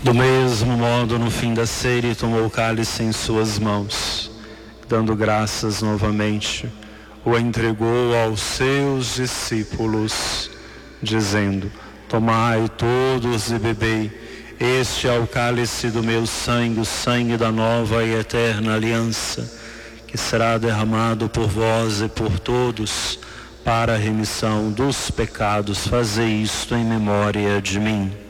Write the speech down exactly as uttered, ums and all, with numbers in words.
Do mesmo modo, no fim da ceia, ele tomou o cálice em suas mãos, dando graças novamente, o entregou aos seus discípulos, dizendo: tomai todos e bebei, este é o cálice do meu sangue, o sangue da nova e eterna aliança, que será derramado por vós e por todos, para a remissão dos pecados. Fazei isto em memória de mim.